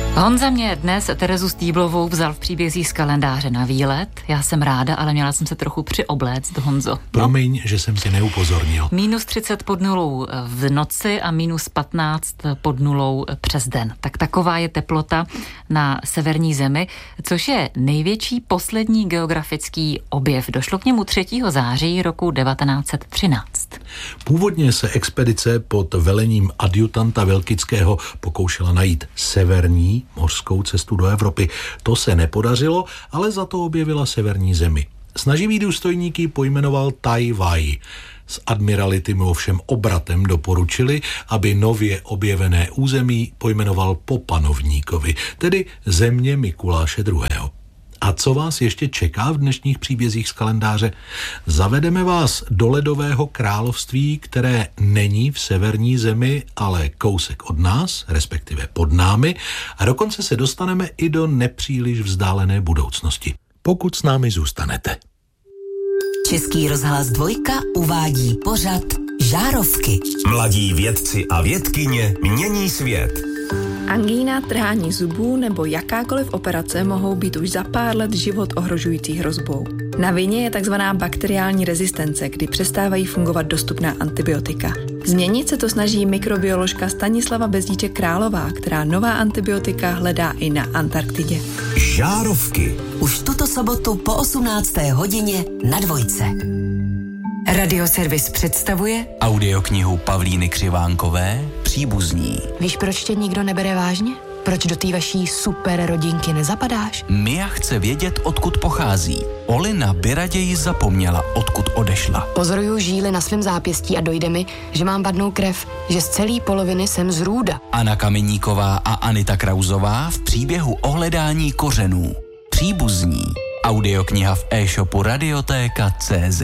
Honza mě dnes Terezu Stýblovou vzal v příbězích z kalendáře na výlet. Já jsem ráda, ale měla jsem se trochu přiobléct, Honzo. Promiň, že jsem tě neupozornil. -30 pod nulou v noci a -15 pod nulou přes den. Tak taková je teplota na severní zemi, což je největší poslední geografický objev. Došlo k němu 3. září roku 1913. Původně se expedice pod velením adjutanta Velkického pokoušela najít severní mořskou cestu do Evropy. To se nepodařilo, ale za to objevila severní zemi. Snaživý důstojník ji pojmenoval Tai Wai. Z admirality mu ovšem obratem doporučili, aby nově objevené území pojmenoval po panovníkovi, tedy země Mikuláše II. A co vás ještě čeká v dnešních příbězích z kalendáře? Zavedeme vás do ledového království, které není v severní zemi, ale kousek od nás, respektive pod námi, a dokonce se dostaneme i do nepříliš vzdálené budoucnosti. Pokud s námi zůstanete. Český rozhlas 2 uvádí pořad Žárovky. Mladí vědci a vědkyně mění svět. Angína, trhání zubů nebo jakákoliv operace mohou být už za pár let život ohrožující hrozbou. Na vině je takzvaná bakteriální rezistence, kdy přestávají fungovat dostupná antibiotika. Změnit se to snaží mikrobioložka Stanislava Bezdíček Králová, která nová antibiotika hledá i na Antarktidě. Žárovky. Už tuto sobotu po 18. hodině na 2. Radioservis představuje audioknihu Pavlíny Křivánkové Příbuzní. Víš, proč tě nikdo nebere vážně? Proč do té vaší super rodinky nezapadáš? Mia chce vědět, odkud pochází. Olina by raději zapomněla, odkud odešla. Pozoruju žíly na svém zápěstí a dojde mi, že mám vadnou krev, že z celé poloviny jsem z Růda. Anna Kameníková a Anita Krauzová v příběhu o hledání kořenů. Příbuzní. Audiokniha v e-shopu radiotéka.cz.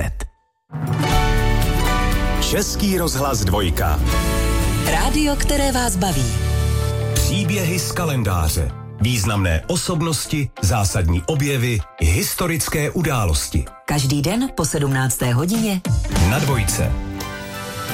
Český rozhlas 2. rádio, které vás baví. Příběhy z kalendáře. Významné osobnosti, zásadní objevy, historické události. Každý den po 17. hodině na 2.